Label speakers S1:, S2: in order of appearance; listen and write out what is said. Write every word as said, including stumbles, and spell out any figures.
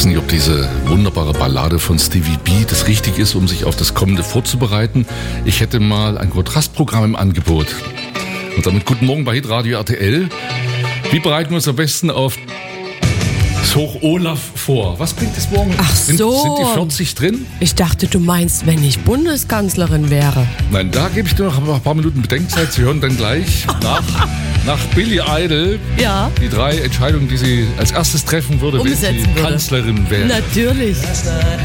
S1: weiß nicht, ob diese wunderbare Ballade von Stevie B das richtig ist, um sich auf das Kommende vorzubereiten. Ich hätte mal ein Kontrastprogramm im Angebot. Und damit guten Morgen bei Hitradio R T L. Wie bereiten wir uns am besten auf das Hoch Olaf vor? Was bringt es morgen?
S2: Ach
S1: sind,
S2: so.
S1: Sind die vierzig drin?
S2: Ich dachte, du meinst, wenn ich Bundeskanzlerin wäre.
S1: Nein, da gebe ich dir noch ein paar Minuten Bedenkzeit. Sie hören dann gleich nach, nach Billy Idol
S2: Ja.
S1: die drei Entscheidungen, die sie als erstes treffen würde, wenn
S2: Umsetzen
S1: sie
S2: würde.
S1: Kanzlerin wäre.
S2: Natürlich.